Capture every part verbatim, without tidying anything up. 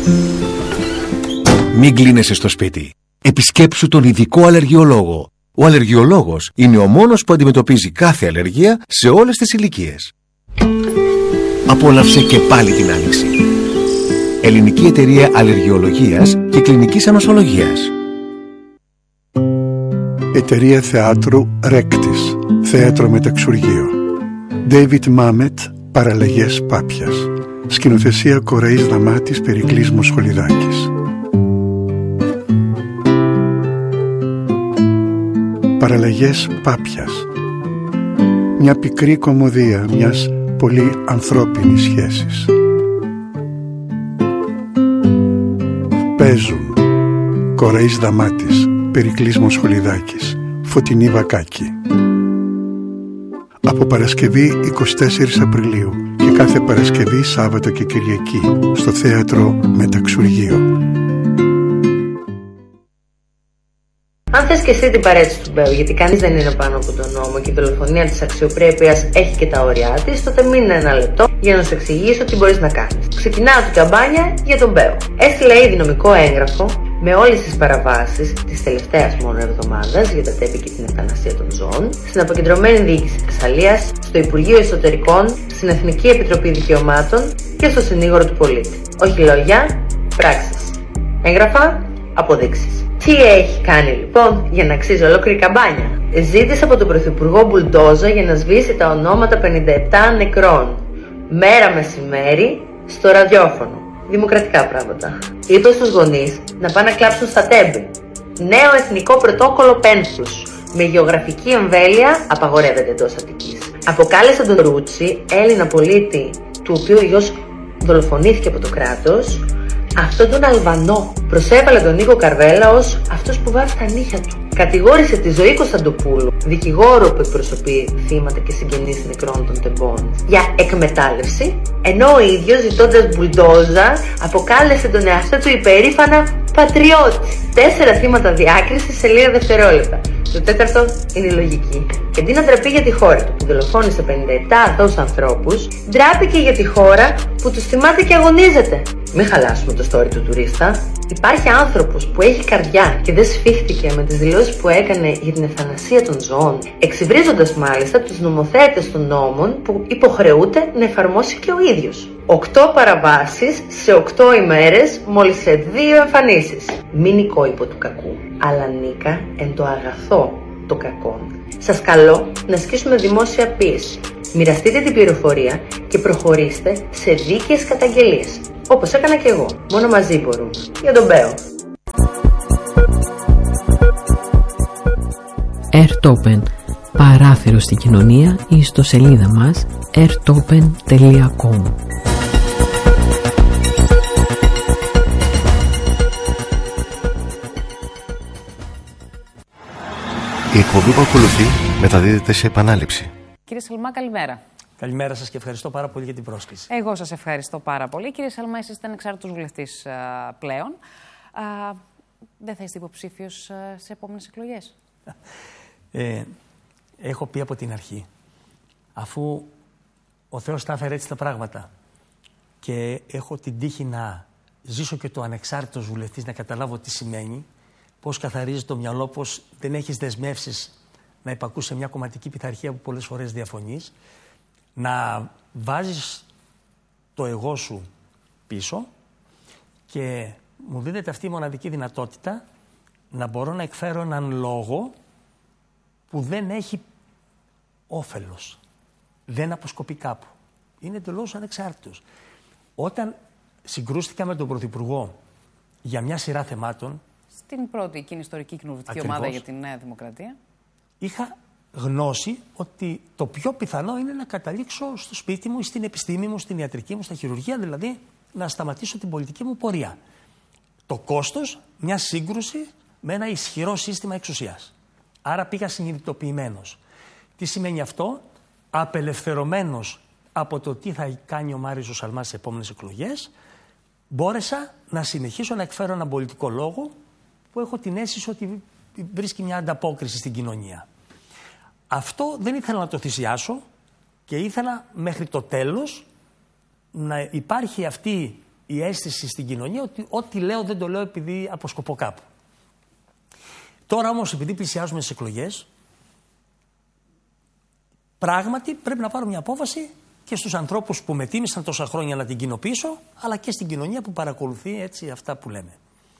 Μην κλείνεσαι στο σπίτι. Επισκέψου τον ειδικό αλλεργιολόγο. Ο αλλεργιολόγος είναι ο μόνος που αντιμετωπίζει κάθε αλλεργία σε όλες τις ηλικίες. Απόλαυσε και πάλι την άνοιξη. Ελληνική Εταιρεία Αλλεργιολογίας και Κλινικής Ανοσολογίας. Εταιρεία Θεάτρου Ρέκτης. Θέατρο Μεταξουργείο. David Mamet, Παραλλαγές Πάπιας. Σκηνοθεσία Κοραής Δαμάτης, Περικλής Μοσχολιδάκης. Παραλλαγές Πάπιας. Μια πικρή κωμωδία μιας πολύ ανθρώπινης σχέσης. Παίζουν Κοραής Δαμάτης, Περικλής Μοσχολιδάκης, Φωτεινή Βακάκη. Από Παρασκευή εικοστή τέταρτη Απριλίου και κάθε Παρασκευή, Σάββατο και Κυριακή στο Θέατρο Μεταξουργείο. Αν θες και εσύ την παρέτηση του Μπέου, γιατί κανείς δεν είναι πάνω από τον νόμο και η δολοφονία της αξιοπρέπειας έχει και τα όρια της, τότε μείνε ένα λεπτό για να σου εξηγήσω τι μπορείς να κάνεις. Ξεκινάω την καμπάνια για τον Μπέου. Έστειλα ήδη νομικό έγγραφο με όλες τις παραβάσεις της τελευταίας μόνο εβδομάδας για τα τέπη και την ευθανασία των ζώων, στην Αποκεντρωμένη Διοίκηση Θεσσαλίας, στο Υπουργείο Εσωτερικών, στην Εθνική Επιτροπή Δικαιωμάτων και στο Συνήγορο του Πολίτη. Όχι λόγια, πράξεις. Έγγραφα, αποδείξεις. Τι έχει κάνει λοιπόν για να αξίζει ολόκληρη καμπάνια? Ζήτησε από τον Πρωθυπουργό Μπουλντόζα για να σβήσει τα ονόματα πενήντα επτά νεκρών. Μέρα μεσημέρι στο ραδιόφωνο. Δημοκρατικά πράγματα. Είπε στους γονείς να πάνε να κλάψουν στα τέμπη. Νέο εθνικό πρωτόκολλο πένθους. Με γεωγραφική εμβέλεια απαγορεύεται εντός Αττικής. Αποκάλεσε τον Ρούτσι, Έλληνα πολίτη, του οποίου ο γιος δολοφονήθηκε από το κράτος, αυτόν τον Αλβανό. Προσέβαλε τον Νίκο Καρβέλα ως αυτός που βάφει τα νύχια του. Κατηγόρησε τη Ζωή Κωνσταντοπούλου, δικηγόρο που εκπροσωπεί θύματα και συγγενείς νεκρών των τεμπών, για εκμετάλλευση, ενώ ο ίδιος, ζητώντας μπουλντόζα, αποκάλεσε τον εαυτό του υπερήφανα πατριώτη. Τέσσερα θύματα διάκρισης σε λίγα δευτερόλεπτα. Το τέταρτο είναι η λογική. Και αντί να ντραπεί για τη χώρα του που δολοφόνησε πενήντα επτά αθώους ανθρώπους, ντράπηκε για τη χώρα που τους θυμάται και αγωνίζεται. Μην χαλάσουμε το story του τουρίστα. Υπάρχει άνθρωπος που έχει καρδιά και δεν σφίχτηκε με τις δηλώσεις που έκανε για την ευθανασία των ζώων, εξυβρίζοντας μάλιστα τους νομοθέτες των νόμων που υποχρεούται να εφαρμόσει και ο ίδιος. Οκτώ παραβάσεις σε οκτώ ημέρες, μόλις σε δύο εμφανίσεις. Μην νικώ υπό του κακού, αλλά νίκα εν το αγαθό το κακό. Σας καλώ να ασκήσουμε δημόσια πίεση. Μοιραστείτε την πληροφορία και προχωρήστε σε δίκαιες καταγγελίες. Όπως έκανα και εγώ. Μόνο μαζί μπορούμε. Για τον Μπέο. Airtopen. Παράθυρο στην κοινωνία ή στο σελίδα μας airtopen τελεία com. Η εκπομπή που ακολουθεί μεταδίδεται σε επανάληψη. Κύριε Σαλμά, καλημέρα. Καλημέρα σας και ευχαριστώ πάρα πολύ για την πρόσκληση. Εγώ σας ευχαριστώ πάρα πολύ. Κύριε Σαλμά, εσείς είστε ανεξάρτητος βουλευτής α, πλέον. Α, δεν θα είστε υποψήφιος α, σε επόμενες εκλογές? Ε, έχω πει από την αρχή, αφού ο Θεός τα έφερε έτσι τα πράγματα και έχω την τύχη να ζήσω και το ανεξάρτητος βουλευτής, να καταλάβω τι σημαίνει, πώς καθαρίζει το μυαλό, πώς δεν έχεις δεσμεύσεις να υπακούσεις σε μια κομματική πειθαρχία που πολλές φορές διαφωνείς, να βάζεις το εγώ σου πίσω και μου δίνεται αυτή η μοναδική δυνατότητα να μπορώ να εκφέρω έναν λόγο που δεν έχει όφελος, δεν αποσκοπεί κάπου. Είναι εντελώς ανεξάρτητος. Όταν συγκρούστηκα με τον Πρωθυπουργό για μια σειρά θεμάτων, στην πρώτη εκείνη ιστορική κοινοβουλευτική ομάδα για τη Νέα Δημοκρατία, είχα γνώση ότι το πιο πιθανό είναι να καταλήξω στο σπίτι μου, στην επιστήμη μου, στην ιατρική μου, στα χειρουργεία, δηλαδή να σταματήσω την πολιτική μου πορεία. Το κόστος μια σύγκρουση με ένα ισχυρό σύστημα εξουσίας. Άρα πήγα συνειδητοποιημένος. Τι σημαίνει αυτό? Απελευθερωμένος από το τι θα κάνει ο Μάριος ο Σαλμάς στις επόμενες εκλογές, μπόρεσα να συνεχίσω να εκφέρω έναν πολιτικό λόγο που έχω την αίσθηση ότι βρίσκει μια ανταπόκριση στην κοινωνία. Αυτό δεν ήθελα να το θυσιάσω και ήθελα μέχρι το τέλος να υπάρχει αυτή η αίσθηση στην κοινωνία ότι ό,τι λέω δεν το λέω επειδή αποσκοπώ κάπου. Τώρα όμως, επειδή πλησιάζουμε στις εκλογές, πράγματι πρέπει να πάρω μια απόφαση και στους ανθρώπους που με τίμησαν τόσα χρόνια να την κοινοποιήσω, αλλά και στην κοινωνία που παρακολουθεί έτσι αυτά που λέμε.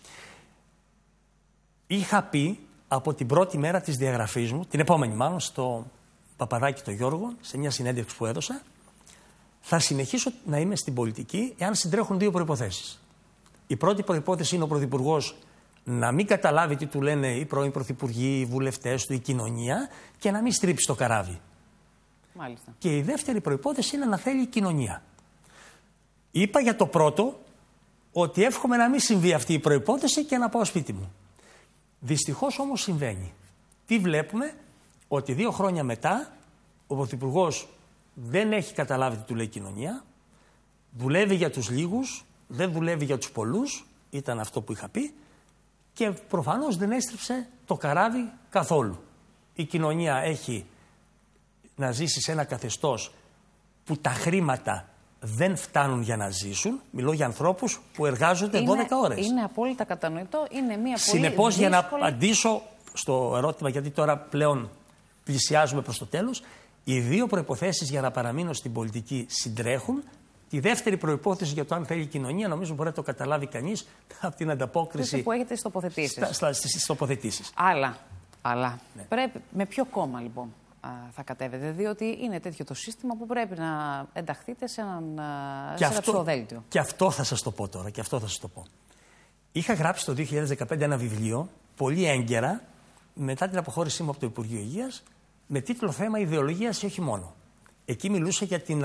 Είχα πει από την πρώτη μέρα της διαγραφής μου, την επόμενη μάλλον, στο Παπαδάκη το Γιώργο, σε μια συνέντευξη που έδωσα, θα συνεχίσω να είμαι στην πολιτική εάν συντρέχουν δύο προϋποθέσεις. Η πρώτη προϋπόθεση είναι ο Πρωθυπουργός να μην καταλάβει τι του λένε οι πρώην Πρωθυπουργοί, οι βουλευτές του, η κοινωνία και να μην στρίψει το καράβι. Μάλιστα. Και η δεύτερη προϋπόθεση είναι να θέλει η κοινωνία. Είπα για το πρώτο ότι εύχομαι να μην συμβεί αυτή η προϋπόθεση και να πάω σπίτι μου. Δυστυχώς όμως συμβαίνει. Τι βλέπουμε? Ότι δύο χρόνια μετά ο Πρωθυπουργός δεν έχει καταλάβει τι του λέει η κοινωνία, δουλεύει για τους λίγους, δεν δουλεύει για τους πολλούς, ήταν αυτό που είχα πει, και προφανώς δεν έστριψε το καράβι καθόλου. Η κοινωνία έχει να ζήσει σε ένα καθεστώς που τα χρήματα δεν φτάνουν για να ζήσουν. Μιλώ για ανθρώπους που εργάζονται είναι, δώδεκα ώρες. Είναι απόλυτα κατανοητό. Είναι μια πολύ Συνεπώς, δύσκολη... για να απαντήσω στο ερώτημα, γιατί τώρα πλέον πλησιάζουμε προς το τέλος, οι δύο προϋποθέσεις για να παραμείνω στην πολιτική συντρέχουν. Τη δεύτερη προϋπόθεση για το αν θέλει η κοινωνία, νομίζω μπορεί να το καταλάβει κανείς από την ανταπόκριση που έχετε στις τοποθετήσεις. Στα, στα, στις τοποθετήσεις. Αλλά, αλλά ναι. πρέπει, με ποιο κόμμα λοιπόν θα κατέβετε? Διότι είναι τέτοιο το σύστημα που πρέπει να ενταχθείτε σε, έναν, σε ένα ψηφοδέλτιο. Και αυτό θα σας το πω τώρα, και αυτό θα σας το πω. Είχα γράψει το δύο χιλιάδες δεκαπέντε ένα βιβλίο, πολύ έγκαιρα, μετά την αποχώρησή μου από το Υπουργείο Υγείας, με τίτλο «Θέμα ιδεολογίας και όχι μόνο». Εκεί μιλούσα για την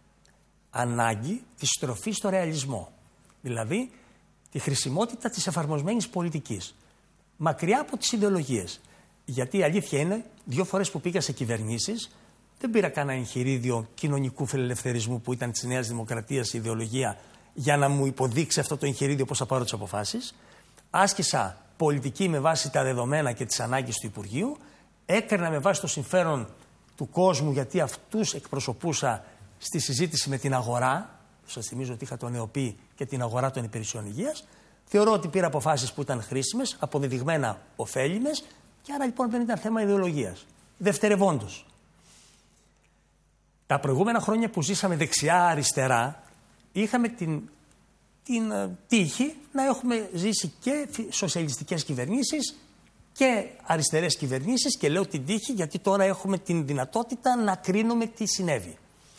ανάγκη της στροφής στο ρεαλισμό. Δηλαδή, τη χρησιμότητα της εφαρμοσμένης πολιτικής. Μακριά από τις ιδεολογίες. Γιατί η αλήθεια είναι, δύο φορές που πήγα σε κυβερνήσεις, δεν πήρα κανένα εγχειρίδιο κοινωνικού φιλελευθερισμού που ήταν της Νέας Δημοκρατίας η ιδεολογία για να μου υποδείξει αυτό το εγχειρίδιο πώς θα πάρω τις αποφάσεις. Άσκησα πολιτική με βάση τα δεδομένα και τις ανάγκες του Υπουργείου. Έκανα με βάση το συμφέρον του κόσμου, γιατί αυτούς εκπροσωπούσα στη συζήτηση με την αγορά. Σας θυμίζω ότι είχα τον ΕΟΠΗ και την αγορά των υπηρεσιών υγείας. Θεωρώ ότι πήρα αποφάσεις που ήταν χρήσιμες, αποδεδειγμένα ωφέλιμες, και άρα λοιπόν δεν ήταν θέμα ιδεολογίας. Δευτερευόντως, τα προηγούμενα χρόνια που ζήσαμε δεξιά-αριστερά, είχαμε την, την uh, τύχη να έχουμε ζήσει και σοσιαλιστικές κυβερνήσεις και αριστερές κυβερνήσεις, και λέω την τύχη γιατί τώρα έχουμε την δυνατότητα να κρίνουμε τι συνέβη.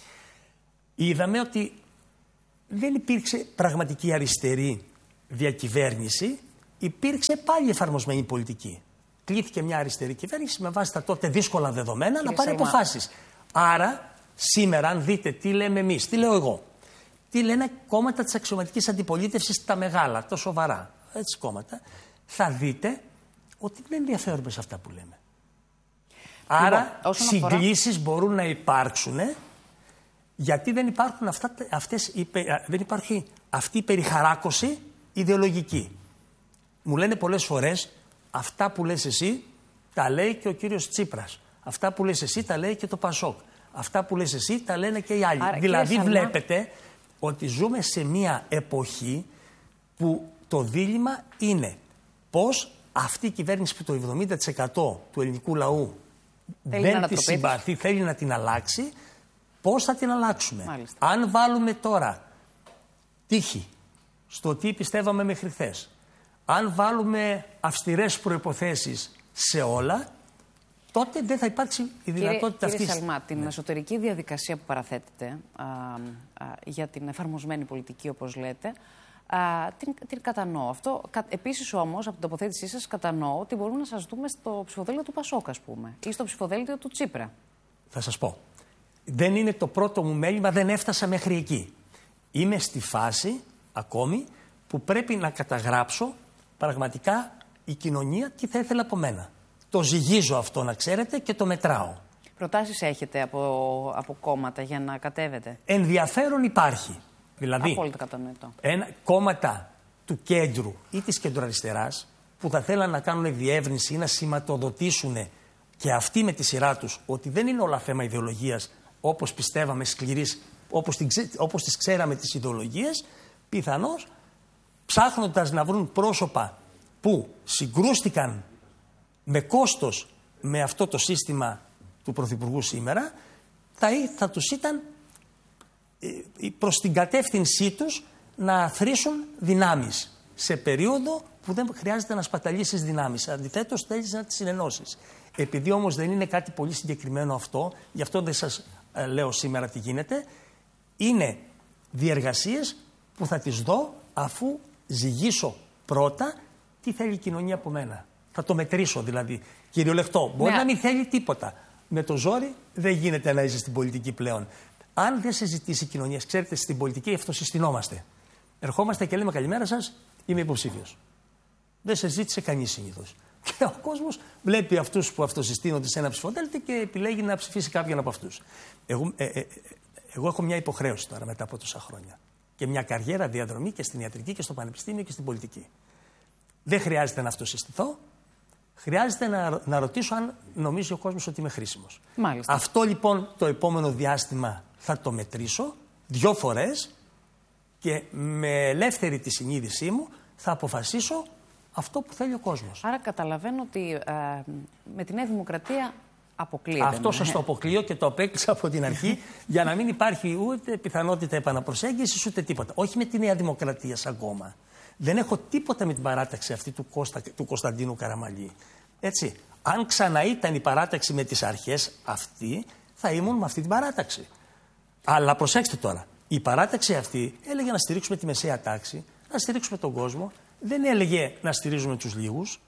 Είδαμε ότι δεν υπήρξε πραγματική αριστερή διακυβέρνηση, υπήρξε πάλι εφαρμοσμένη πολιτική. Κλήθηκε μια αριστερή κυβέρνηση με βάση τα τότε δύσκολα δεδομένα να πάρει αποφάσεις. Άρα, σήμερα, αν δείτε τι λέμε εμείς, τι λέω εγώ, τι λένε κόμματα της αξιωματικής αντιπολίτευσης, τα μεγάλα, τα σοβαρά, έτσι κόμματα, θα δείτε ότι δεν ενδιαφέρουμε σε αυτά που λέμε. Άρα, λοιπόν, συγκλήσεις αφορά... μπορούν να υπάρξουν, γιατί δεν υπάρχουν αυτά, αυτές, δεν υπάρχει αυτή η περιχαράκωση ιδεολογική. Μου λένε πολλές φορές, αυτά που λες εσύ τα λέει και ο κύριος Τσίπρας. Αυτά που λες εσύ τα λέει και το Πασόκ. Αυτά που λες εσύ τα λένε και οι άλλοι. Άρα, δηλαδή Σαλμά... βλέπετε ότι ζούμε σε μια εποχή που το δίλημμα είναι πώς αυτή η κυβέρνηση που το εβδομήντα τοις εκατό του ελληνικού λαού θέλει δεν τη συμπαθεί, θέλει να την αλλάξει, πώς θα την αλλάξουμε. Μάλιστα. Αν βάλουμε τώρα τύχη στο τι πιστεύαμε μέχρι χθες, αν βάλουμε αυστηρές προϋποθέσεις σε όλα, τότε δεν θα υπάρξει η δυνατότητα αυτή. Κύριε Σαλμά, την ναι. εσωτερική διαδικασία που παραθέτετε α, α, για την εφαρμοσμένη πολιτική, όπως λέτε, α, την, την κατανοώ. Αυτό, κα, επίσης όμως, από την τοποθέτησή σας, κατανοώ ότι μπορούμε να σας δούμε στο ψηφοδέλτιο του Πασόκ, ας πούμε, ή στο ψηφοδέλτιο του Τσίπρα. Θα σας πω. Δεν είναι το πρώτο μου μέλημα, δεν έφτασα μέχρι εκεί. Είμαι στη φάση, ακόμη, που πρέπει να καταγράψω πραγματικά η κοινωνία τι θα ήθελε από μένα. Το ζυγίζω αυτό, να ξέρετε, και το μετράω. Προτάσεις έχετε από, από κόμματα για να κατέβετε? Ενδιαφέρον υπάρχει. Δηλαδή, απόλυτα κατανοητό. Ένα, κόμματα του κέντρου ή της κεντροαριστεράς που θα θέλαν να κάνουν διεύρυνση ή να σηματοδοτήσουν και αυτοί με τη σειρά τους ότι δεν είναι όλα θέμα ιδεολογίας όπως πιστεύαμε, σκληρής, όπως, την, όπως τις ξέραμε τις ιδεολογίες, πιθανώς ψάχνοντας να βρουν πρόσωπα που συγκρούστηκαν με κόστος με αυτό το σύστημα του Πρωθυπουργού σήμερα, θα, θα τους ήταν προς την κατεύθυνσή τους να αθροίσουν δυνάμεις σε περίοδο που δεν χρειάζεται να σπαταλήσεις δυνάμεις. Αντιθέτως θέλεις να τις συνενώσεις. Επειδή όμως δεν είναι κάτι πολύ συγκεκριμένο αυτό, γι' αυτό δεν σας ε, λέω σήμερα τι γίνεται, είναι διεργασίες που θα τις δω αφού ζυγίσω πρώτα τι θέλει η κοινωνία από μένα. Θα το μετρήσω δηλαδή. Κυριολεκτό, μπορεί ναι. να μην θέλει τίποτα. Με το ζόρι δεν γίνεται να είσαι στην πολιτική πλέον. Αν δεν σε ζητήσει η κοινωνία, ξέρετε, στην πολιτική αυτοσυστηνόμαστε. Ερχόμαστε και λέμε καλημέρα σας, είμαι υποψήφιος. Δεν σε ζήτησε κανείς συνήθως. Και ο κόσμος βλέπει αυτούς που αυτοσυστήνονται σε ένα ψηφοδέλτιο και επιλέγει να ψηφίσει κάποιον από αυτούς. Εγώ, ε, ε, ε, εγώ έχω μια υποχρέωση τώρα μετά από τόσα χρόνια. Και μια καριέρα διαδρομή και στην ιατρική και στο πανεπιστήμιο και στην πολιτική. Δεν χρειάζεται να αυτοσυστηθώ. Χρειάζεται να, να ρωτήσω αν νομίζει ο κόσμος ότι είμαι χρήσιμος. Μάλιστα. Αυτό λοιπόν το επόμενο διάστημα θα το μετρήσω δυο φορές και με ελεύθερη τη συνείδησή μου θα αποφασίσω αυτό που θέλει ο κόσμος. Άρα καταλαβαίνω ότι ε, με τη Νέα Δημοκρατία αποκλείεται. Αυτό σας το αποκλείω και το απέκλεισα από την αρχή για να μην υπάρχει ούτε πιθανότητα επαναπροσέγγισης ούτε τίποτα. Όχι με τη Νέα Δημοκρατία σαν κόμμα. Δεν έχω τίποτα με την παράταξη αυτή του, Κώστα, του Κωνσταντίνου Καραμαλή. Έτσι. Αν ξαναείταν η παράταξη με τις αρχές αυτή, θα ήμουν με αυτή την παράταξη. Αλλά προσέξτε τώρα. Η παράταξη αυτή έλεγε να στηρίξουμε τη μεσαία τάξη, να στηρίξουμε τον κόσμο. Δεν έλεγε να στηρίζουμε τους λίγους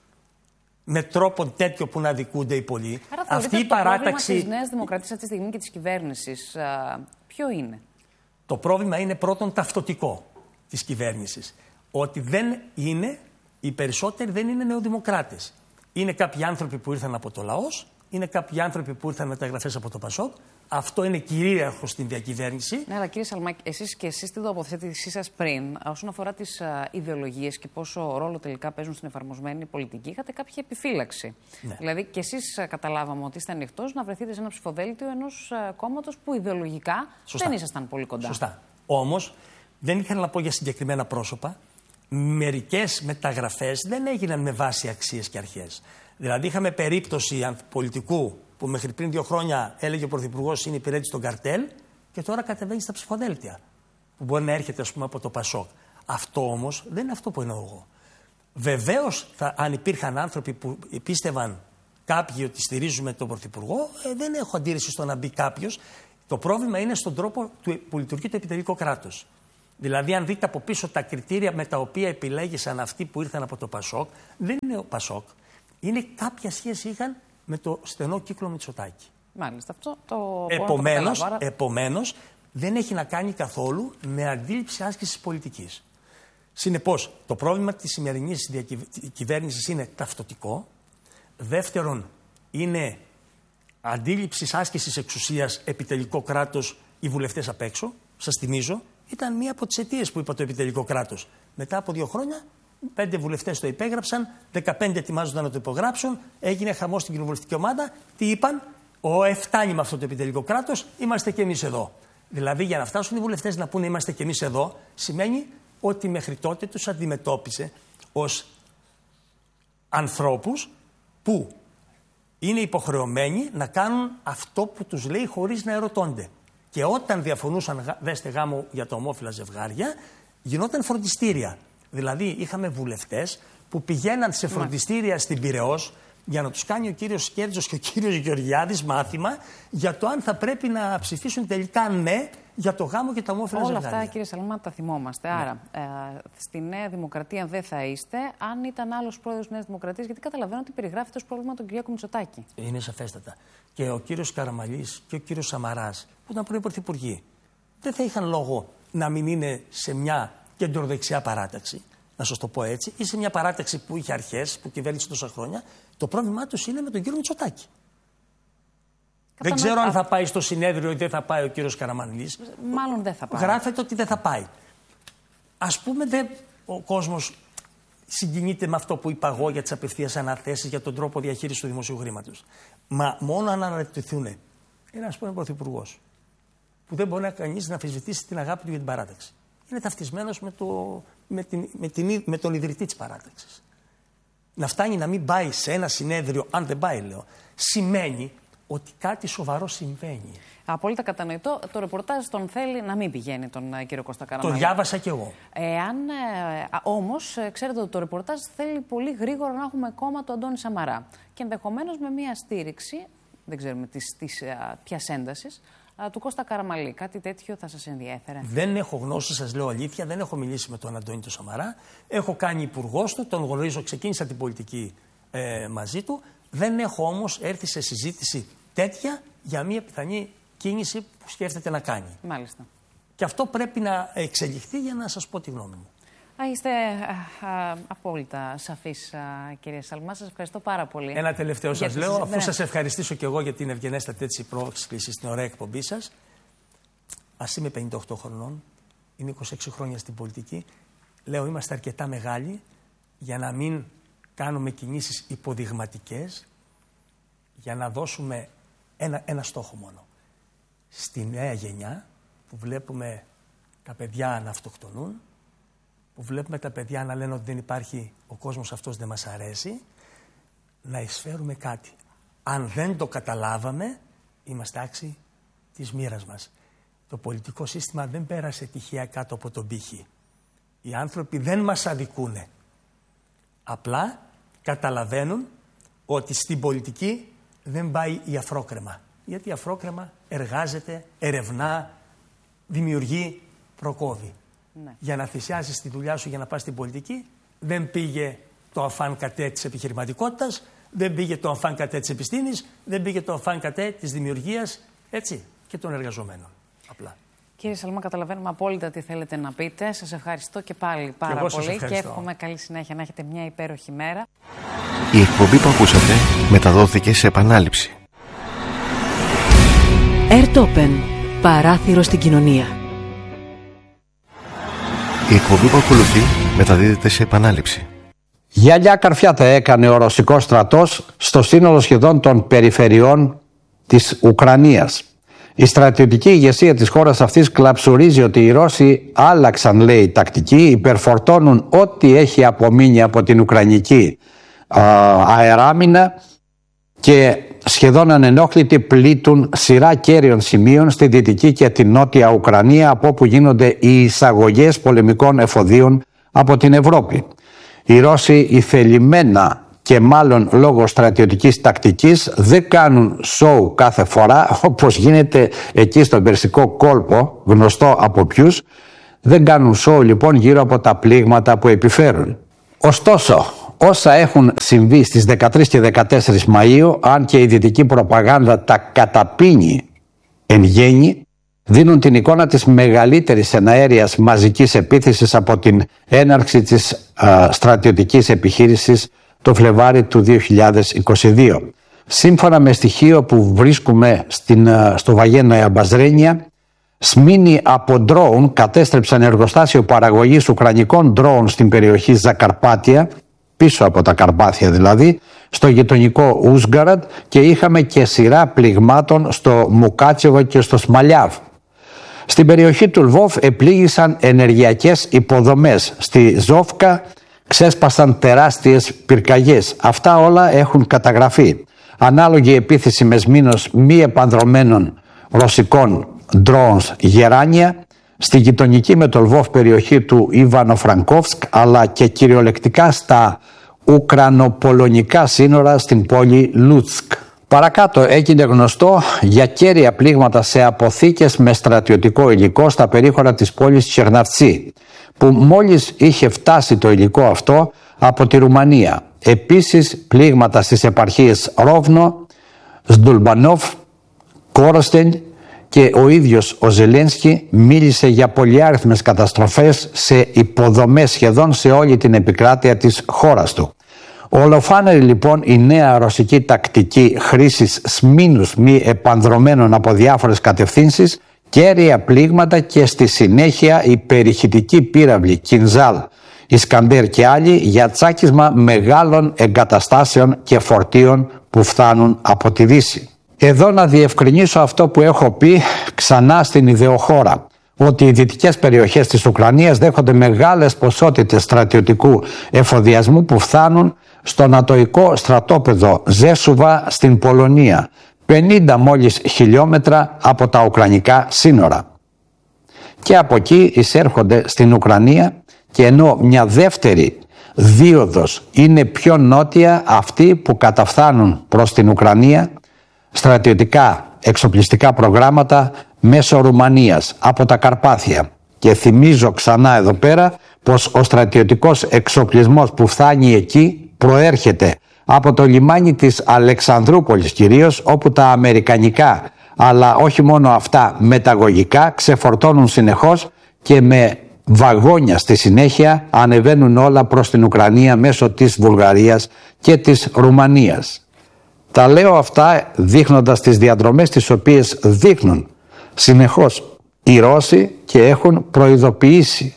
με τρόπο τέτοιο που να δικούνται οι πολλοί. Άρα αυτή η το παράταξη. Το πρόβλημα της Νέας Δημοκρατίας αυτή τη στιγμή και της κυβέρνησης α, ποιο είναι? Το πρόβλημα είναι πρώτον ταυτοτικό της κυβέρνησης. Ότι δεν είναι, οι περισσότεροι δεν είναι νεοδημοκράτες. Είναι κάποιοι άνθρωποι που ήρθαν από το λαός, είναι κάποιοι άνθρωποι που ήρθαν μεταγραφές από το Πασόκ. Αυτό είναι κυρίαρχο στην διακυβέρνηση. Ναι, αλλά κύριε Σαλμάκη, εσείς και εσείς στην τοποθέτησή σας πριν, όσον αφορά τις uh, ιδεολογίες και πόσο ρόλο τελικά παίζουν στην εφαρμοσμένη πολιτική, είχατε κάποια επιφύλαξη. Ναι. Δηλαδή, και εσείς uh, καταλάβαμε ότι είστε ανοιχτός να βρεθείτε σε ένα ψηφοδέλτιο ενός uh, κόμματος που ιδεολογικά Σωστά. δεν ήσασταν πολύ κοντά. Σωστά. Όμως, δεν ήθελα να πω για συγκεκριμένα πρόσωπα. Μερικές μεταγραφές δεν έγιναν με βάση αξίες και αρχές. Δηλαδή, είχαμε περίπτωση πολιτικού που μέχρι πριν δύο χρόνια έλεγε ο Πρωθυπουργός είναι υπηρέτης των καρτέλ και τώρα κατεβαίνει στα ψηφοδέλτια. Που μπορεί να έρχεται, ας πούμε, από το Πασόκ. Αυτό όμως δεν είναι αυτό που εννοώ εγώ. Βεβαίως, θα, αν υπήρχαν άνθρωποι που πίστευαν κάποιοι ότι στηρίζουμε τον Πρωθυπουργό, ε, δεν έχω αντίρρηση στο να μπει κάποιος. Το πρόβλημα είναι στον τρόπο του, που λειτουργεί το επιτελικό κράτος. Δηλαδή, αν δείτε από πίσω τα κριτήρια με τα οποία επιλέγησαν αυτοί που ήρθαν από το Πασόκ, δεν είναι ο Πασόκ. Είναι κάποια σχέση είχαν με το στενό κύκλο Μητσοτάκη. Μάλιστα, αυτό το επομένως, άρα... επομένως, δεν έχει να κάνει καθόλου με αντίληψη άσκησης πολιτικής. Συνεπώς, το πρόβλημα της σημερινής κυβέρνησης είναι ταυτοτικό. Δεύτερον, είναι αντίληψη άσκησης εξουσίας, επιτελικό κράτος, οι βουλευτές απ' έξω. Σας θυμίζω, ήταν μία από τις αιτίες που είπα το επιτελικό κράτος. Μετά από δύο χρόνια, πέντε βουλευτές το υπέγραψαν, δεκαπέντε ετοιμάζονταν να το υπογράψουν, έγινε χαμός στην κοινοβουλευτική ομάδα. Τι είπαν? Ο εφτάνει με αυτό το επιτελικό κράτος, είμαστε και εμείς εδώ. Δηλαδή, για να φτάσουν οι βουλευτές να πούνε είμαστε και εμείς εδώ, σημαίνει ότι μέχρι τότε τους αντιμετώπισε ως ανθρώπους που είναι υποχρεωμένοι να κάνουν αυτό που τους λέει χωρίς να ερωτώνται. Και όταν διαφωνούσαν, δέστε γάμο για τα ομόφυλα ζευγάρια, γινόταν φροντιστήρια. Δηλαδή, είχαμε βουλευτές που πηγαίναν σε φροντιστήρια στην Πειραιώς για να τους κάνει ο κύριος Σκέρτζος και ο κύριος Γεωργιάδης μάθημα για το αν θα πρέπει να ψηφίσουν τελικά ναι για το γάμο και τα ομόφυλα ζευγάρια. Όλα αυτά, κύριε Σαλμά, τα θυμόμαστε. Ναι. Άρα, ε, στη Νέα Δημοκρατία δεν θα είστε αν ήταν άλλος πρόεδρος της Νέας Δημοκρατίας, γιατί καταλαβαίνω ότι περιγράφεται ως πρόβλημα τον Κυριάκο Μητσοτάκη. Είναι σαφέστατα. Και ο κύριος Καραμαλής και ο κύριος Σαμαράς, που ήταν πρώην πρωθυπουργοί, δεν θα είχαν λόγο να μην είναι σε μια κεντροδεξιά παράταξη, να σας το πω έτσι, ή σε μια παράταξη που είχε αρχές, που κυβέρνησε τόσα χρόνια. Το πρόβλημά τους είναι με τον κύριο Μητσοτάκη. Δεν ξέρω αν θα πάει στο συνέδριο ή δεν θα πάει ο κύριος Καραμανλής. Μάλλον δεν θα πάει. Γράφεται ότι δεν θα πάει. Ας πούμε, δεν, ο κόσμος συγκινείται με αυτό που είπα εγώ για τις απευθείας αναθέσεις, για τον τρόπο διαχείρισης του δημοσίου χρήματος. Μα μόνο αν αναρωτηθούν ένας πρώην πρωθυπουργός, που δεν μπορεί να κανείς να αμφισβητήσει την αγάπη του για την παράταξη. είναι ταυτισμένος με, το, με, την, με, την, με τον ιδρυτή της παράταξης. Να φτάνει να μην πάει σε ένα συνέδριο, αν δεν πάει λέω, σημαίνει ότι κάτι σοβαρό συμβαίνει. Απόλυτα κατανοητό. Το ρεπορτάζ τον θέλει να μην πηγαίνει τον κύριο Κώστα Καραμαλή. Το διάβασα κι εγώ. Εάν, ε, όμως, ξέρετε ότι το ρεπορτάζ θέλει πολύ γρήγορα να έχουμε κόμμα του Αντώνη Σαμαρά. Και ενδεχομένως με μια στήριξη, δεν ξέρουμε της, της ποιας έντασης, του Κώστα Καραμαλή. Κάτι τέτοιο θα σας ενδιέφερε? Δεν έχω γνώση, σας λέω αλήθεια, δεν έχω μιλήσει με τον Αντώνη του Σαμαρά. Έχω κάνει υπουργός του, τον γνωρίζω, ξεκίνησα την πολιτική ε, μαζί του. Δεν έχω όμως έρθει σε συζήτηση τέτοια για μια πιθανή κίνηση που σκέφτεται να κάνει. Μάλιστα. Και αυτό πρέπει να εξελιχθεί για να σας πω τη γνώμη μου. Α, είστε α, α, απόλυτα σαφείς, α, κύριε Σαλμά. Σας ευχαριστώ πάρα πολύ. Ένα τελευταίο σας λέω, αφού ναι. σας ευχαριστήσω και εγώ για την ευγενέστατη έτσι πρόσκληση στην ωραία εκπομπή σας. Ας είμαι πενήντα οκτώ χρονών, είναι είκοσι έξι χρόνια στην πολιτική. Λέω, είμαστε αρκετά μεγάλοι για να μην κάνουμε κινήσεις υποδειγματικές, για να δώσουμε ένα, ένα στόχο μόνο. Στη νέα γενιά που βλέπουμε τα παιδιά να αυτοκτονούν, που βλέπουμε τα παιδιά να λένε ότι δεν υπάρχει, ο κόσμος αυτός δεν μας αρέσει, να εισφέρουμε κάτι. Αν δεν το καταλάβαμε, είμαστε άξιοι της μοίρας μας. Το πολιτικό σύστημα δεν πέρασε τυχαία κάτω από τον πύχη. Οι άνθρωποι δεν μας αδικούνε. Απλά καταλαβαίνουν ότι στην πολιτική δεν πάει η αφρόκρεμα. Γιατί η αφρόκρεμα εργάζεται, ερευνά, δημιουργεί, προκόβει. Ναι. Για να θυσιάσεις τη δουλειά σου για να πας στην πολιτική, δεν πήγε το αφάν κατέ της επιχειρηματικότητας, δεν πήγε το αφάν κατέ της επιστήμης, δεν πήγε το αφάν κατέ της δημιουργίας, έτσι, και των εργαζομένων. Απλά. Κύριε Σαλμά, καταλαβαίνουμε απόλυτα τι θέλετε να πείτε. Σας ευχαριστώ και πάλι πάρα και πολύ και εύχομαι καλή συνέχεια, να έχετε μια υπέροχη μέρα. Η εκπομπή που ακούσατε μεταδόθηκε σε επανάληψη. Airtopen. Παράθυρο στην κοινωνία. Η εκπομπή που ακολουθεί μεταδίδεται σε επανάληψη. Γυαλιά καρφιά τα έκανε ο ρωσικός στρατός στο σύνολο σχεδόν των περιφερειών της Ουκρανίας. Η στρατιωτική ηγεσία της χώρας αυτής κλαψουρίζει ότι οι Ρώσοι άλλαξαν, λέει, τακτική, υπερφορτώνουν ό,τι έχει απομείνει από την Ουκρανική α, αεράμινα και σχεδόν ανενόχλητοι πλήττουν σειρά κέριων σημείων στη δυτική και την νότια Ουκρανία, από όπου γίνονται οι εισαγωγές πολεμικών εφοδίων από την Ευρώπη. Οι Ρώσοι ηθελημένα και μάλλον λόγω στρατιωτικής τακτικής δεν κάνουν σοου κάθε φορά, όπως γίνεται εκεί στον Περσικό κόλπο, γνωστό από ποιους. Δεν κάνουν σοου λοιπόν γύρω από τα πλήγματα που επιφέρουν. Ωστόσο, όσα έχουν συμβεί στις δεκατρείς και δεκατέσσερις Μαΐου, αν και η δυτική προπαγάνδα τα καταπίνει εν γέννη, δίνουν την εικόνα της μεγαλύτερης εναέριας μαζικής επίθεσης από την έναρξη της α, στρατιωτικής επιχείρησης το Φλεβάρι του δύο χιλιάδες είκοσι δύο. Σύμφωνα με στοιχείο που βρίσκουμε στην, α, στο Βαγέννα Μπαζρένια, σμήνοι από ντρόουν κατέστρεψαν εργοστάσιο παραγωγής ουκρανικών ντρόουν στην περιοχή Ζακαρπάτια, πίσω από τα Καρπάθια δηλαδή, στο γειτονικό Ούσγκαραντ, και είχαμε και σειρά πληγμάτων στο Μουκάτσεβο και στο Σμαλιάβ. Στην περιοχή του Λβόβ επλήγησαν ενεργειακές υποδομές. Στη Ζόφκα ξέσπασαν τεράστιες πυρκαγιές. Αυτά όλα έχουν καταγραφεί. Ανάλογη επίθεση με σμήνος μη επανδρομένων ρωσικών ντρόουνς Γεράνια στη γειτονική με το Λβόβ περιοχή του Ιβανο-Φραγκόφσκ, αλλά και κυριολεκτικά στα ουκρανοπολωνικά σύνορα στην πόλη Λούτσκ. Παρακάτω έγινε γνωστό για κέρια πλήγματα σε αποθήκες με στρατιωτικό υλικό στα περίχωρα της πόλης Τσερναυτσί, που μόλις είχε φτάσει το υλικό αυτό από τη Ρουμανία. Επίσης πλήγματα στις επαρχίες Ρόβνο, Σντουλμπανόφ, Κόροστεν, και ο ίδιος ο Ζελένσκι μίλησε για πολυάριθμες καταστροφές σε υποδομές σχεδόν σε όλη την επικράτεια της χώρας του. Ολοφάνερη λοιπόν η νέα ρωσική τακτική χρήσης σμήνους μη επανδρομένων από διάφορες κατευθύνσεις, κέρια πλήγματα και στη συνέχεια η περιχητική πύραυλη Κινζάλ, Ισκαντέρ και άλλοι για τσάκισμα μεγάλων εγκαταστάσεων και φορτίων που φτάνουν από τη Δύση. Εδώ να διευκρινίσω αυτό που έχω πει ξανά στην ιδεοχώρα, ότι οι δυτικές περιοχές της Ουκρανίας δέχονται μεγάλες ποσότητες στρατιωτικού εφοδιασμού που φτάνουν στο νατοϊκό στρατόπεδο Ζέσουβα στην Πολωνία, πενήντα μόλις χιλιόμετρα από τα ουκρανικά σύνορα. Και από εκεί εισέρχονται στην Ουκρανία, και ενώ μια δεύτερη δίωδος είναι πιο νότια, αυτοί που καταφθάνουν προς την Ουκρανία, στρατιωτικά εξοπλιστικά προγράμματα μέσω Ρουμανίας από τα Καρπάθια. Και θυμίζω ξανά εδώ πέρα πως ο στρατιωτικός εξοπλισμός που φτάνει εκεί προέρχεται από το λιμάνι της Αλεξανδρούπολης κυρίως, όπου τα αμερικανικά, αλλά όχι μόνο αυτά, μεταγωγικά ξεφορτώνουν συνεχώς και με βαγόνια στη συνέχεια ανεβαίνουν όλα προς την Ουκρανία μέσω της Βουλγαρίας και της Ρουμανίας. Τα λέω αυτά δείχνοντας τις διαδρομές τις οποίες δείχνουν συνεχώς οι Ρώσοι και έχουν προειδοποιήσει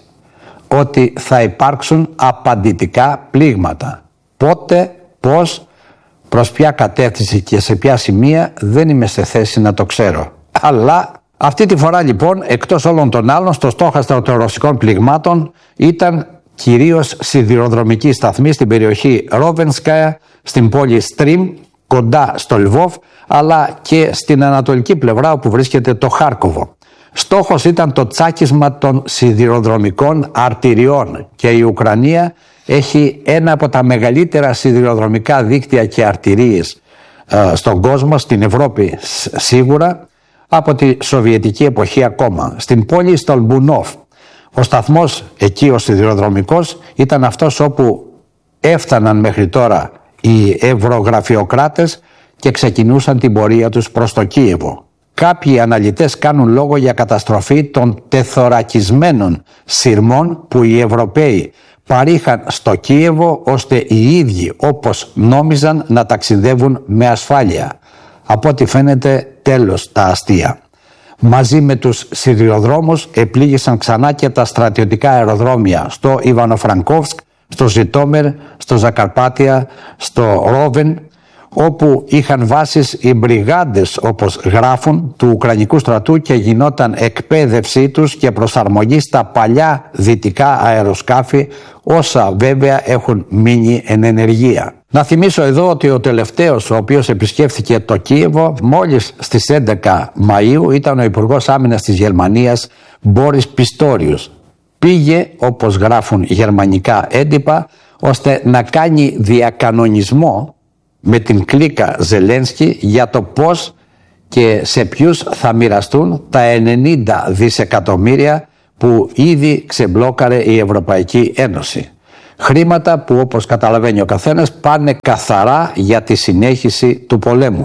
ότι θα υπάρξουν απαντητικά πλήγματα. Πότε, πώς, προς ποια κατεύθυνση και σε ποια σημεία δεν είμαι σε θέση να το ξέρω. Αλλά αυτή τη φορά λοιπόν, εκτός όλων των άλλων, στο στόχαστρο των ρωσικών πληγμάτων ήταν κυρίως σιδηροδρομικοί σταθμοί στην περιοχή Ρόβενσκαια, στην πόλη Στρίμ, κοντά στο Λβόβ, αλλά και στην ανατολική πλευρά όπου βρίσκεται το Χάρκοβο. Στόχος ήταν το τσάκισμα των σιδηροδρομικών αρτηριών και η Ουκρανία έχει ένα από τα μεγαλύτερα σιδηροδρομικά δίκτυα και αρτηρίες ε, στον κόσμο, στην Ευρώπη σίγουρα, από τη Σοβιετική εποχή ακόμα. Στην πόλη Στολμπουνόφ, ο σταθμός εκεί ο σιδηροδρομικός ήταν αυτός όπου έφταναν μέχρι τώρα οι ευρωγραφειοκράτες και ξεκινούσαν την πορεία τους προς το Κίεβο. Κάποιοι αναλυτές κάνουν λόγο για καταστροφή των τεθωρακισμένων σειρμών που οι Ευρωπαίοι παρήχαν στο Κίεβο, ώστε οι ίδιοι όπως νόμιζαν να ταξιδεύουν με ασφάλεια. Από ό,τι φαίνεται τέλος τα αστεία. Μαζί με τους σιδηροδρόμους επλήγησαν ξανά και τα στρατιωτικά αεροδρόμια στο Ιβανοφρανκόφσκ, στο Ζιτόμερ, στο Ζακαρπάτια, στο Ρόβεν, όπου είχαν βάσεις οι μπριγάντες, όπως γράφουν, του Ουκρανικού στρατού και γινόταν εκπαίδευσή τους και προσαρμογή στα παλιά δυτικά αεροσκάφη, όσα βέβαια έχουν μείνει εν ενεργεία. Να θυμίσω εδώ ότι ο τελευταίος ο οποίος επισκέφθηκε το Κίεβο μόλις στις έντεκα Μαΐου ήταν ο Υπουργός Άμυνας της Γερμανίας Μπόρις Πιστόριος. Πήγε, όπως γράφουν γερμανικά έντυπα, ώστε να κάνει διακανονισμό με την κλίκα Ζελένσκι για το πώς και σε ποιους θα μοιραστούν τα ενενήντα δισεκατομμύρια που ήδη ξεμπλόκαρε η Ευρωπαϊκή Ένωση. Χρήματα που, όπως καταλαβαίνει ο καθένας, πάνε καθαρά για τη συνέχιση του πολέμου.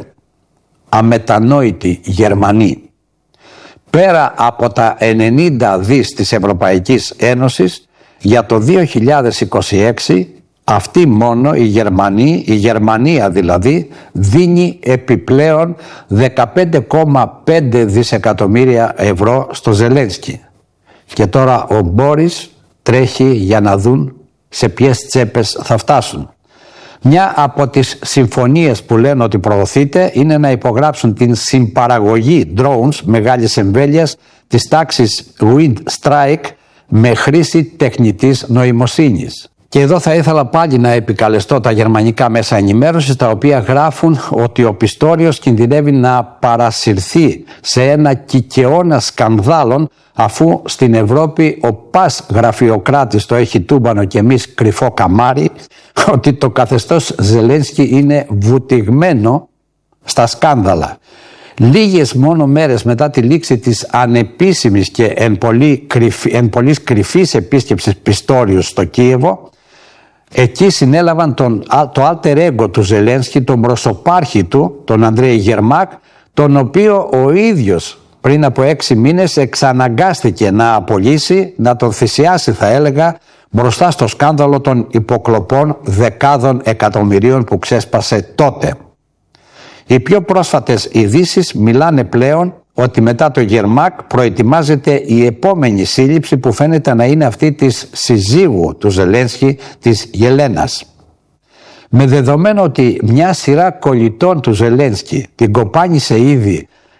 Αμετανόητοι Γερμανοί. Πέρα από τα ενενήντα δις της Ευρωπαϊκής Ένωσης, για το δύο χιλιάδες είκοσι έξι αυτή μόνο η Γερμανία, η Γερμανία δηλαδή, δίνει επιπλέον δεκαπέντε κόμμα πέντε δισεκατομμύρια ευρώ στο Ζελένσκι. Και τώρα ο Μπόρις τρέχει για να δουν σε ποιες τσέπες θα φτάσουν. Μια από τις συμφωνίες που λένε ότι προωθείται είναι να υπογράψουν την συμπαραγωγή drones μεγάλης εμβέλειας της τάξης Wind Strike με χρήση τεχνητής νοημοσύνης. Και εδώ θα ήθελα πάλι να επικαλεστώ τα γερμανικά μέσα ενημέρωσης, τα οποία γράφουν ότι ο Πιστόριος κινδυνεύει να παρασυρθεί σε ένα κικαιώνα σκανδάλων, αφού στην Ευρώπη ο πας γραφειοκράτης το έχει τούμπανο και εμείς κρυφό καμάρι, ότι το καθεστώς Ζελένσκι είναι βουτυγμένο στα σκάνδαλα. Λίγες μόνο μέρες μετά τη λήξη της ανεπίσημης και εν, πολύ κρυφ, εν πολλής κρυφής επίσκεψης Πιστόριου στο Κίεβο, εκεί συνέλαβαν τον, το alter ego του Ζελένσκι, τον προσωπάρχη του, τον Ανδρέη Γερμάκ, τον οποίο ο ίδιος πριν από έξι μήνες εξαναγκάστηκε να απολύσει, να τον θυσιάσει θα έλεγα, μπροστά στο σκάνδαλο των υποκλοπών δεκάδων εκατομμυρίων που ξέσπασε τότε. Οι πιο πρόσφατες ειδήσεις μιλάνε πλέον ότι μετά το Γερμάκ προετοιμάζεται η επόμενη σύλληψη, που φαίνεται να είναι αυτή της συζύγου του Ζελένσκι, της Γελένας. Με δεδομένο ότι μια σειρά κολλητών του Ζελένσκι την κοπάνισε ήδη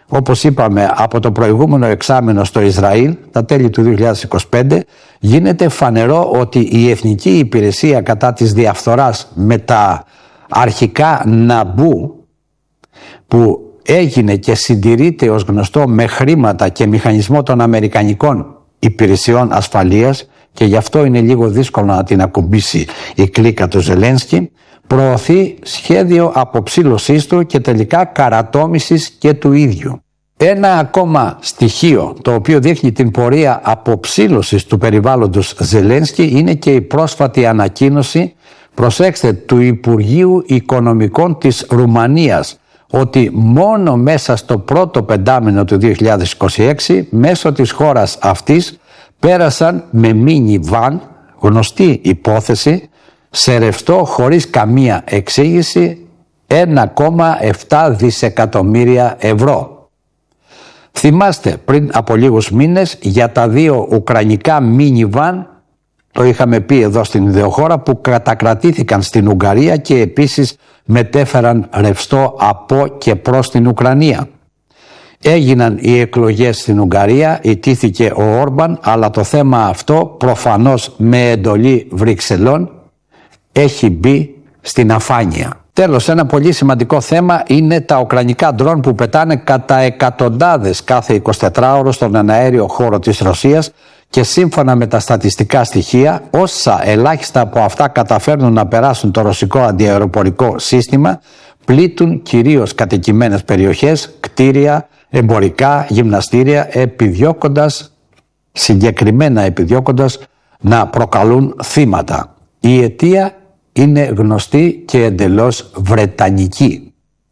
όπως είπαμε, από το προηγούμενο εξάμηνο στο Ισραήλ, τα τέλη του δύο χιλιάδες είκοσι πέντε, γίνεται φανερό ότι η Εθνική Υπηρεσία κατά της διαφθοράς με τα αρχικά Ναμπού, που έγινε και συντηρείται ως γνωστό με χρήματα και μηχανισμό των Αμερικανικών υπηρεσιών ασφαλείας, και γι' αυτό είναι λίγο δύσκολο να την ακουμπήσει η κλίκα του Ζελένσκι, προωθεί σχέδιο αποψήλωσής του και τελικά καρατόμησης και του ίδιου. Ένα ακόμα στοιχείο το οποίο δείχνει την πορεία αποψήλωσης του περιβάλλοντος Ζελένσκι είναι και η πρόσφατη ανακοίνωση, προσέξτε, του Υπουργείου Οικονομικών της Ρουμανίας, ότι μόνο μέσα στο πρώτο πεντάμηνο του δύο χιλιάδες είκοσι έξι μέσω της χώρας αυτής πέρασαν με μίνι βαν, γνωστή υπόθεση, σε ρευστό χωρίς καμία εξήγηση ένα κόμμα επτά δισεκατομμύρια ευρώ. Θυμάστε πριν από λίγους μήνες για τα δύο ουκρανικά μίνι βαν, το είχαμε πει εδώ στην Ιδεοχώρα, που κατακρατήθηκαν στην Ουγγαρία και επίσης μετέφεραν ρευστό από και προς την Ουκρανία. Έγιναν οι εκλογές στην Ουγγαρία, ηττήθηκε ο Όρμπαν, αλλά το θέμα αυτό προφανώς με εντολή Βρυξελών έχει μπει στην αφάνεια. Τέλος, ένα πολύ σημαντικό θέμα είναι τα ουκρανικά ντρόν που πετάνε κατά εκατοντάδες κάθε εικοσιτετράωρο στον εναέριο χώρο της Ρωσίας, και σύμφωνα με τα στατιστικά στοιχεία, όσα ελάχιστα από αυτά καταφέρνουν να περάσουν το ρωσικό αντιαεροπορικό σύστημα, πλήττουν κυρίως κατοικημένες περιοχές, κτίρια, εμπορικά, γυμναστήρια, επιδιώκοντας, συγκεκριμένα επιδιώκοντας να προκαλούν θύματα. Η αιτία είναι γνωστή και εντελώς βρετανική.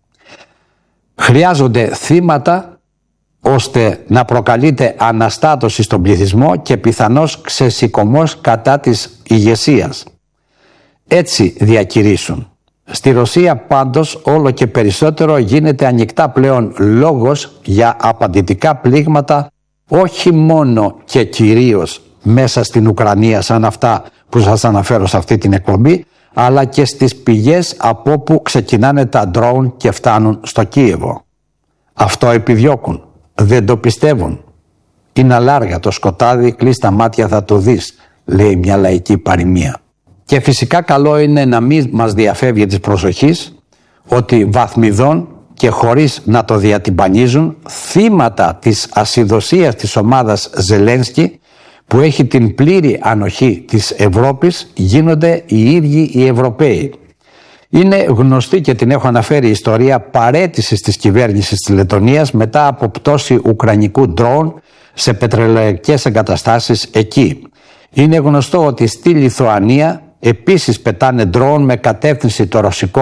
Χρειάζονται θύματα ώστε να προκαλείται αναστάτωση στον πληθυσμό και πιθανώς ξεσηκωμός κατά της ηγεσίας. Έτσι διακηρύσουν. Στη Ρωσία πάντως όλο και περισσότερο γίνεται ανοιχτά πλέον λόγος για απαντητικά πλήγματα, όχι μόνο και κυρίως μέσα στην Ουκρανία σαν αυτά που σας αναφέρω σε αυτή την εκπομπή, αλλά και στις πηγές από όπου ξεκινάνε τα ντρόουν και φτάνουν στο Κίεβο. Αυτό επιδιώκουν. Δεν το πιστεύουν. Είναι αλάργα το σκοτάδι, κλείς τα μάτια θα το δεις, λέει μια λαϊκή παροιμία. Και φυσικά καλό είναι να μην μας διαφεύγει της προσοχής ότι βαθμιδών και χωρίς να το διατυμπανίζουν, θύματα της ασυδοσίας της ομάδας Ζελένσκι, που έχει την πλήρη ανοχή της Ευρώπης, γίνονται οι ίδιοι οι Ευρωπαίοι. Είναι γνωστή και την έχω αναφέρει η ιστορία παραίτησης της κυβέρνησης της Λεττονίας μετά από πτώση ουκρανικού ντρόουν σε πετρελαϊκές εγκαταστάσεις εκεί. Είναι γνωστό ότι στη Λιθουανία επίσης πετάνε ντρόουν με κατεύθυνση το ρωσικό